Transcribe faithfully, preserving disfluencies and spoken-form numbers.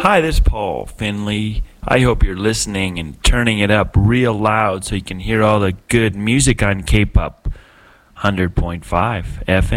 Hi, this is Paul Finley. I hope you're listening and turning it up real loud so you can hear all the good music on K-Pop one hundred point five F M.